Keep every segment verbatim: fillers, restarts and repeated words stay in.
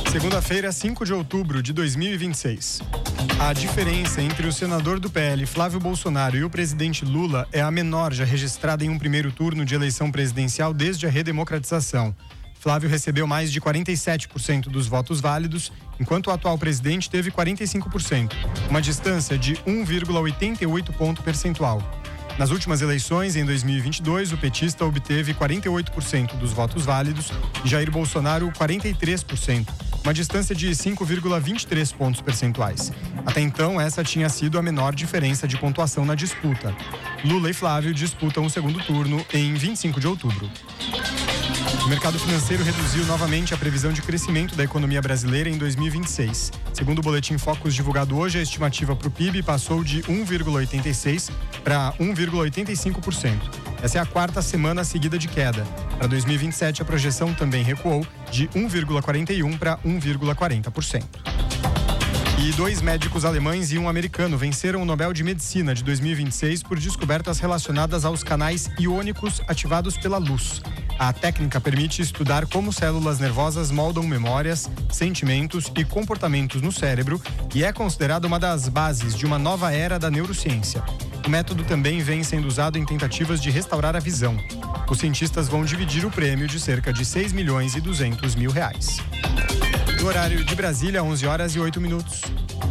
Segunda-feira, cinco de outubro de dois mil e vinte e seis. A diferença entre o senador do P L, Flávio Bolsonaro, e o presidente Lula é a menor já registrada em um primeiro turno de eleição presidencial desde a redemocratização. Flávio recebeu mais de quarenta e sete por cento dos votos válidos, enquanto o atual presidente teve quarenta e cinco por cento, uma distância de um vírgula oitenta e oito ponto percentual. Nas últimas eleições, em dois mil e vinte e dois, o petista obteve quarenta e oito por cento dos votos válidos e Jair Bolsonaro quarenta e três por cento, uma distância de cinco vírgula vinte e três pontos percentuais. Até então, essa tinha sido a menor diferença de pontuação na disputa. Lula e Flávio disputam o segundo turno em vinte e cinco de outubro. O mercado financeiro reduziu novamente a previsão de crescimento da economia brasileira em dois mil e vinte e seis. Segundo o boletim Focus divulgado hoje, a estimativa para o P I B passou de um vírgula oitenta e seis para um vírgula oitenta e cinco por cento. Essa é a quarta semana seguida de queda. Para dois mil e vinte e sete, a projeção também recuou de um vírgula quarenta e um para um vírgula quarenta por cento. E dois médicos alemães e um americano venceram o Nobel de Medicina de dois mil e vinte e seis por descobertas relacionadas aos canais iônicos ativados pela luz. A técnica permite estudar como células nervosas moldam memórias, sentimentos e comportamentos no cérebro e é considerada uma das bases de uma nova era da neurociência. O método também vem sendo usado em tentativas de restaurar a visão. Os cientistas vão dividir o prêmio de cerca de seis milhões e duzentos mil reais. No horário de Brasília, onze horas e oito minutos.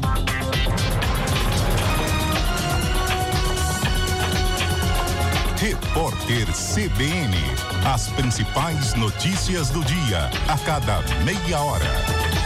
Repórter C B N. As principais notícias do dia, a cada meia hora.